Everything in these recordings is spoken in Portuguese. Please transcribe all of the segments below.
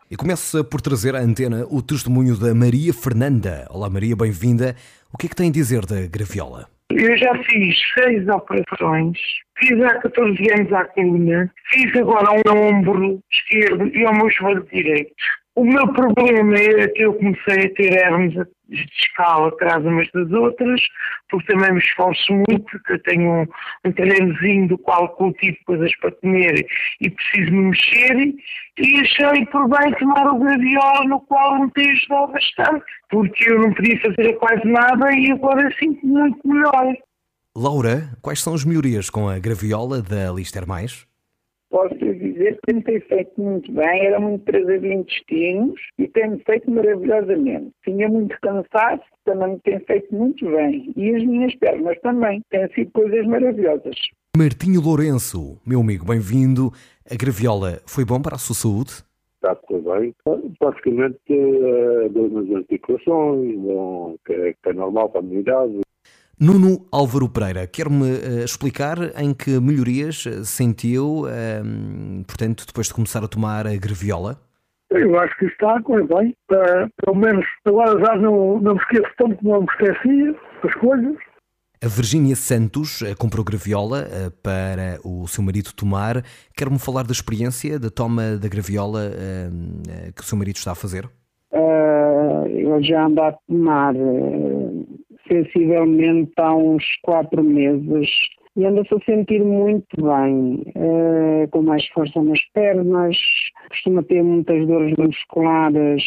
E começo por trazer à antena o testemunho da Maria Fernanda. Olá Maria, bem-vinda. O que é que tem a dizer da graviola? Eu já fiz 6 operações, fiz há 14 anos à coluna, fiz agora ao ombro esquerdo e ao meu joelho direito. O meu problema é que eu comecei a ter hérnias de escala atrás umas das outras, porque também me esforço muito, porque eu tenho um terrenozinho do qual cultivo coisas para comer e preciso me mexer, e achei por bem tomar o graviola, no qual me tem ajudado bastante, porque eu não podia fazer quase nada e agora sinto-me muito melhor. Laura, quais são as melhorias com a graviola da Lister Mais? Posso dizer que tem-me feito muito bem, era muito prazer em intestinos e tem-me feito maravilhosamente. Tinha muito cansaço, também me tem feito muito bem. E as minhas pernas também, têm sido coisas maravilhosas. Martinho Lourenço, meu amigo, bem-vindo. A graviola foi bom para a sua saúde? Está tudo bem. Praticamente dou nas articulações, que é normal para a minha idade. Nuno Álvaro Pereira, quer-me explicar em que melhorias sentiu, portanto, depois de começar a tomar a graviola? Eu acho que está a correr bem. Pelo menos agora já não me esqueço tanto como me esquecia das coisas. A Virgínia Santos comprou graviola para o seu marido tomar. Quer-me falar da experiência da toma da graviola que o seu marido está a fazer? Eu já ando a tomar sensivelmente há uns 4 meses e ando-se a sentir muito bem, com mais força nas pernas, costuma ter muitas dores musculares,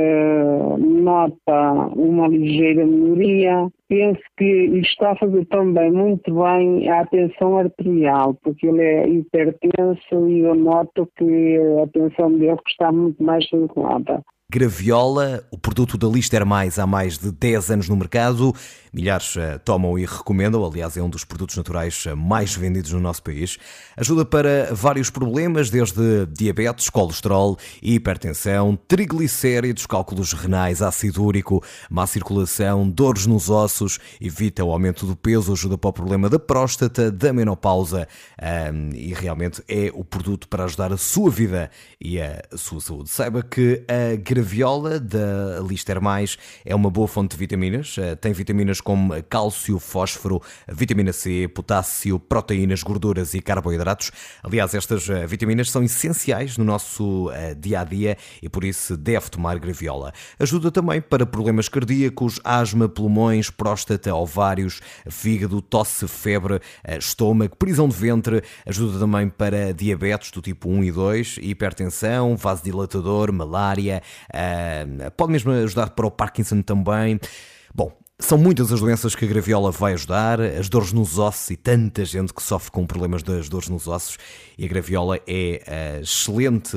nota uma ligeira melhoria. Penso que lhe está a fazer também muito bem a tensão arterial, porque ele é hipertenso e eu noto que a tensão dele está muito mais regulada. Graviola, o produto da Lister Mais há mais de 10 anos no mercado. Milhares tomam e recomendam, aliás é um dos produtos naturais mais vendidos no nosso país. Ajuda para vários problemas, desde diabetes, colesterol, hipertensão, triglicéridos, cálculos renais, ácido úrico, má circulação, dores nos ossos, evita o aumento do peso, ajuda para o problema da próstata, da menopausa e realmente é o produto para ajudar a sua vida e a sua saúde. Saiba que a graviola da Lister Mais é uma boa fonte de vitaminas, tem vitaminas como cálcio, fósforo, vitamina C, potássio, proteínas, gorduras e carboidratos. Aliás, estas vitaminas são essenciais no nosso dia-a-dia e por isso deve tomar graviola. Ajuda também para problemas cardíacos, asma, pulmões, próstata, ovários, fígado, tosse, febre, estômago, prisão de ventre. Ajuda também para diabetes do tipo 1 e 2, hipertensão, vasodilatador, malária. Pode mesmo ajudar para o Parkinson também. Bom, são muitas as doenças que a graviola vai ajudar, as dores nos ossos e tanta gente que sofre com problemas das dores nos ossos, e a graviola é a excelente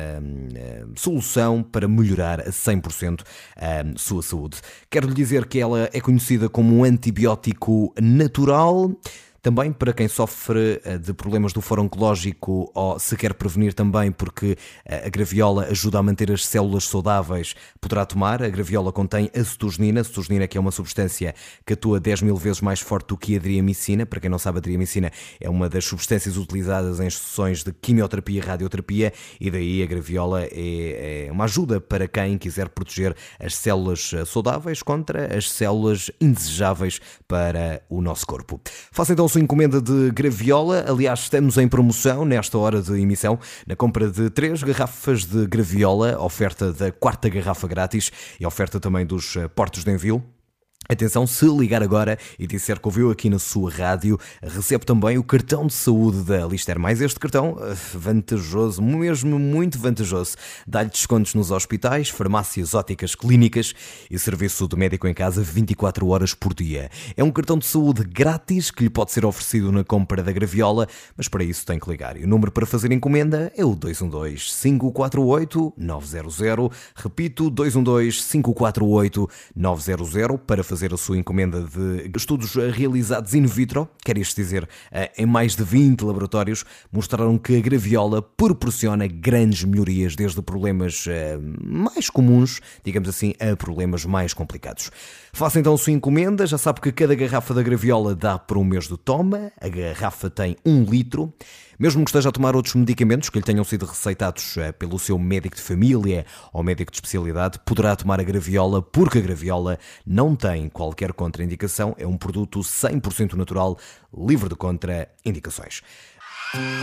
solução para melhorar a 100% a sua saúde. Quero lhe dizer que ela é conhecida como um antibiótico natural. Também para quem sofre de problemas do foro oncológico ou se quer prevenir também, porque a graviola ajuda a manter as células saudáveis, poderá tomar. A graviola contém acetogenina, que é uma substância que atua 10 mil vezes mais forte do que a driamicina. Para quem não sabe, a driamicina é uma das substâncias utilizadas em sessões de quimioterapia e radioterapia, e daí a graviola é uma ajuda para quem quiser proteger as células saudáveis contra as células indesejáveis para o nosso corpo. Faça então sua encomenda de graviola. Aliás, estamos em promoção nesta hora de emissão. Na compra de 3 garrafas de graviola, oferta da 4ª garrafa grátis e oferta também dos portos de envio. Atenção, se ligar agora e disser que ouviu aqui na sua rádio, recebe também o cartão de saúde da Lister Mais. Este cartão, vantajoso, mesmo muito vantajoso, dá-lhe descontos nos hospitais, farmácias, óticas, clínicas e serviço de médico em casa 24 horas por dia. É um cartão de saúde grátis que lhe pode ser oferecido na compra da graviola, mas para isso tem que ligar. E o número para fazer encomenda é o 212-548-900. Repito, 212-548-900 para fazer a sua encomenda de estudos realizados in vitro, quer isto dizer, em mais de 20 laboratórios, mostraram que a graviola proporciona grandes melhorias, desde problemas mais comuns, digamos assim, a problemas mais complicados. Faça então a sua encomenda, já sabe que cada garrafa da graviola dá para um mês de toma, a garrafa tem 1 litro. Mesmo que esteja a tomar outros medicamentos que lhe tenham sido receitados pelo seu médico de família ou médico de especialidade, poderá tomar a graviola, porque a graviola não tem qualquer contraindicação, é um produto 100% natural, livre de contraindicações.